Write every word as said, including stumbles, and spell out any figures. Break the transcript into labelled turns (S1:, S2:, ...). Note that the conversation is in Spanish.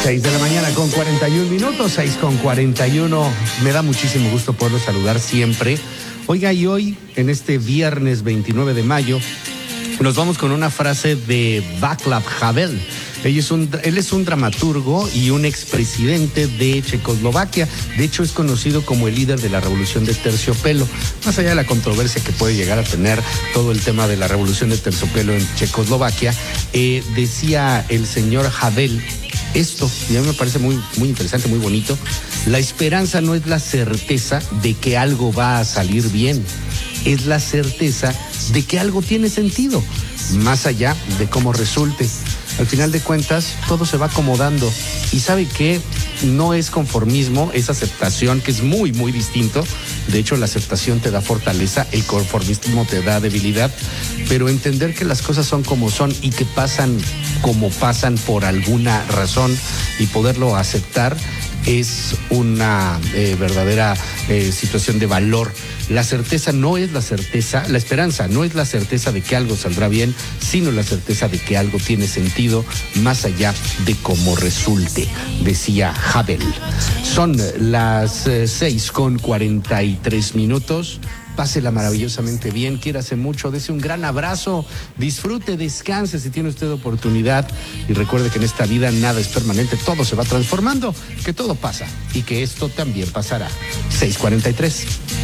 S1: seis de la mañana con cuarenta y un minutos, seis con cuarenta y uno. Me da muchísimo gusto poderlo saludar siempre. Oiga, y hoy, en este viernes veintinueve de mayo, nos vamos con una frase de Václav Havel. Él es, un, él es un dramaturgo y un expresidente de Checoslovaquia. De hecho, es conocido como el líder de la revolución de terciopelo. Más allá de la controversia que puede llegar a tener todo el tema de la revolución de terciopelo en Checoslovaquia, eh, decía el señor Havel esto, y a mí me parece muy, muy interesante, muy bonito. La esperanza no es la certeza de que algo va a salir bien, es la certeza de que algo tiene sentido, más allá de cómo resulte. Al final de cuentas, todo se va acomodando. Y ¿sabe qué? No es conformismo, es aceptación, que es muy, muy distinto. De hecho, la aceptación te da fortaleza, el conformismo te da debilidad. Pero entender que las cosas son como son y que pasan como pasan por alguna razón y poderlo aceptar es una eh, verdadera eh, situación de valor. La certeza no es la certeza, la esperanza no es la certeza de que algo saldrá bien, sino la certeza de que algo tiene sentido más allá de cómo resulte, decía Havel. Son las eh, seis con cuarenta y tres minutos. Pásela maravillosamente bien, quiérase mucho, dese un gran abrazo, disfrute, descanse si tiene usted oportunidad y recuerde que en esta vida nada es permanente, todo se va transformando, que todo pasa y que esto también pasará. seis cuarenta y tres.